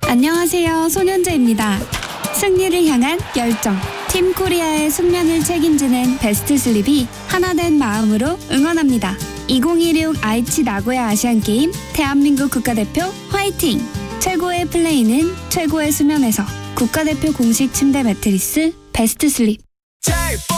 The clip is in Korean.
안녕하세요. 손현재입니다. 승리를 향한 열정. 팀 코리아의 숙면을 책임지는 베스트 슬립이 하나된 마음으로 응원합니다. 2016 아이치 나고야 아시안게임 대한민국 국가대표 화이팅! 최고의 플레이는 최고의 수면에서 국가대표 공식 침대 매트리스 베스트 슬립.